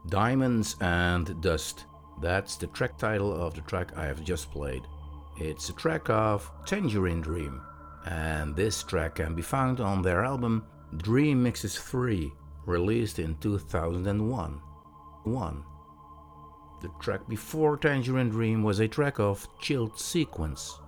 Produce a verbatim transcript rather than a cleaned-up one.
Diamonds and Dust. That's the track title of the track I have just played. It's a track of Tangerine Dream, and this track can be found on their album Dream Mixes three, released in two thousand one. One. The track before Tangerine Dream was a track of Chilled Sequence,